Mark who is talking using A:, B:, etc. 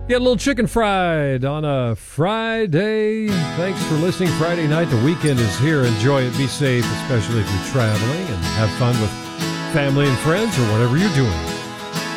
A: Get a little chicken fried on a Friday. Thanks for listening. Friday night, the weekend is here. Enjoy it. Be safe, especially if you're traveling, and have fun with family and friends or whatever you're doing.